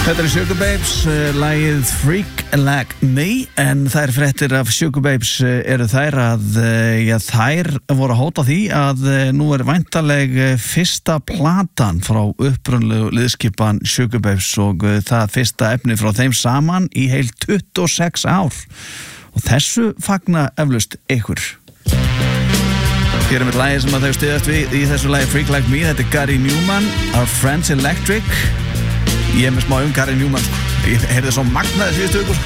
Þetta Sugar Babes, lagið Freak Like Me, en þær fréttir af Sugar Babes eru þær að þær voru að hóta því að nú væntanleg fyrsta platan frá upprunalegu liðskipan Sugar Babes og það fyrsta efni frá þeim saman í heil 26 ár og þessu fagna eflaust ykkur. Hér með lagið sem að þau styðast við í þessu lagi Freak Like Me, þetta Gary Newman, Our Friends Electric. Ég með smá Gary Newman, sko. Ég heyrði svo magnaði síðustu viku, sko.